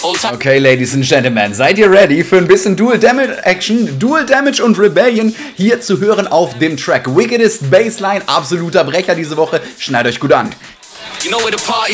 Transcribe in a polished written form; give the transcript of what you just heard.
Okay, Ladies and Gentlemen, seid ihr ready für ein bisschen Dual Damage Action, Dual Damage und Rebellion hier zu hören auf dem Track Wickedest Bassline, absoluter Brecher diese Woche, schneidet euch gut an. You know where the party's